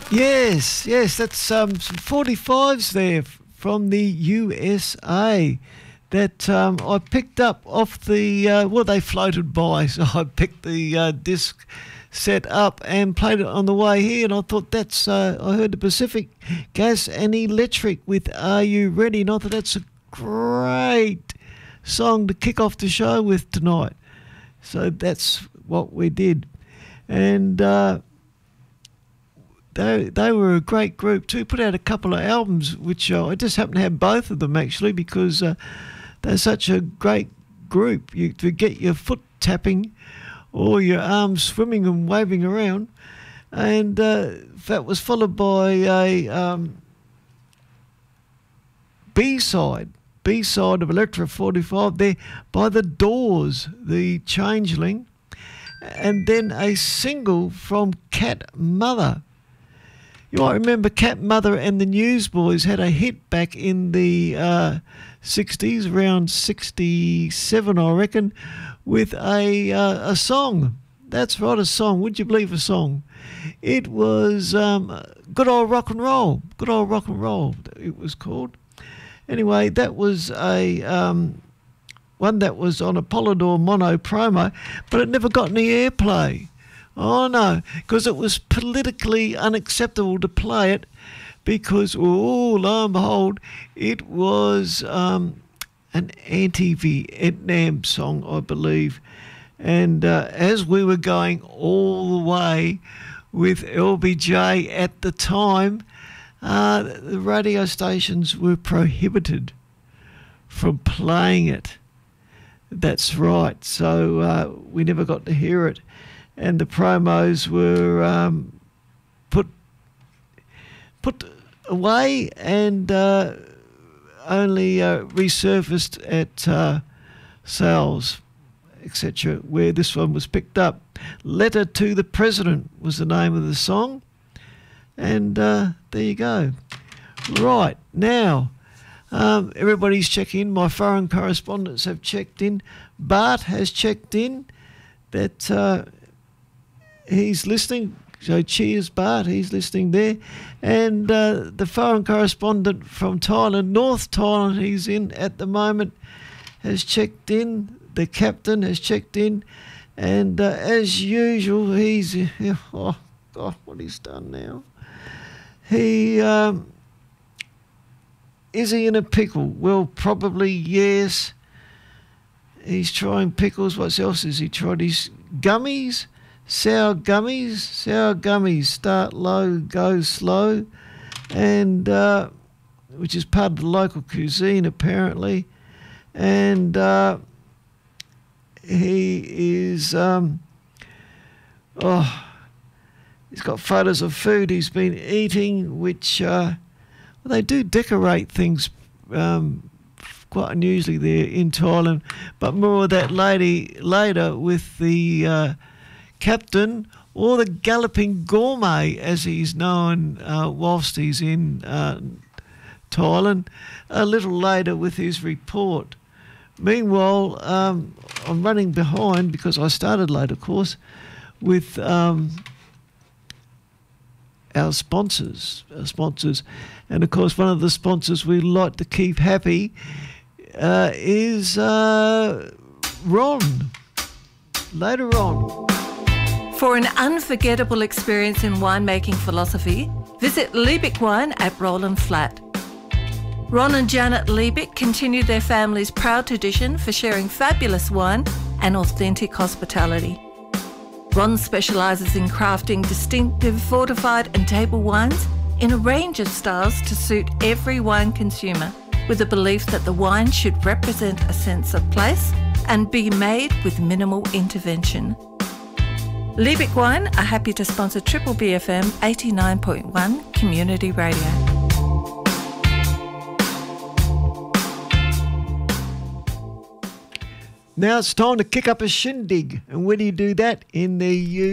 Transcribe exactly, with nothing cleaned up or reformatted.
Yes, yes, that's um, some forty-fives there f- from the U S A that um, I picked up off the, uh, well, they floated by, so I picked the uh, disc set up and played it on the way here, and I thought that's, uh, I heard the Pacific Gas and Electric with Are You Ready? And I thought that's a great song to kick off the show with tonight. So that's what we did. And uh, they they were a great group too. Put out a couple of albums, which uh, I just happen to have both of them actually because uh, they're such a great group. You to get your foot tapping or your arms swimming and waving around. And uh, that was followed by a um, B-side. B-side of Electra forty-five there by The Doors, The Changeling, and then a single from Cat Mother. You might remember Cat Mother and the Newsboys had a hit back in the uh, sixties, around sixty-seven I reckon, with a, uh, a song. That's right, a song. Would you believe a song? It was um, Good Old Rock and Roll. Good Old Rock and Roll, it was called. Anyway, that was a um, one that was on a Polydor mono promo, but it never got any airplay. Oh, no, because it was politically unacceptable to play it because, oh, lo and behold, it was um, an anti-Vietnam song, I believe. And uh, as we were going all the way with L B J at the time, Uh, the radio stations were prohibited from playing it. That's right. So uh, we never got to hear it. And the promos were um, put put away and uh, only uh, resurfaced at uh, sales, et cetera, where this one was picked up. Letter to the President was the name of the song. And uh, there you go. Right, now, um, everybody's checking in. My foreign correspondents have checked in. Bart has checked in that uh, he's listening. So cheers, Bart, he's listening there. And uh, the foreign correspondent from Thailand, North Thailand, he's in at the moment, has checked in. The captain has checked in. And uh, as usual, he's... Oh, God, what he's done now. He, um, is he in a pickle? Well, probably yes. He's trying pickles. What else has he tried? He's gummies, sour gummies, sour gummies. Start low, go slow, and uh, which is part of the local cuisine apparently. And uh, he is, um, oh. He's got photos of food he's been eating, which uh, well, they do decorate things um, quite unusually there in Thailand. But more of that lady later with the uh, captain, or the galloping gourmet, as he's known uh, whilst he's in uh, Thailand, a little later with his report. Meanwhile, um, I'm running behind because I started late, of course, with... Um, our sponsors, our sponsors, and of course one of the sponsors we like to keep happy uh, is uh, Ron. Later on. For an unforgettable experience in winemaking philosophy, visit Liebig Wine at Roland Flat. Ron and Janet Liebig continue their family's proud tradition for sharing fabulous wine and authentic hospitality. Ron specialises in crafting distinctive fortified and table wines in a range of styles to suit every wine consumer, with a belief that the wine should represent a sense of place and be made with minimal intervention. Liebig Wine are happy to sponsor Triple B F M eighty-nine point one Community Radio. Now it's time to kick up a shindig. And where do you do that? In the U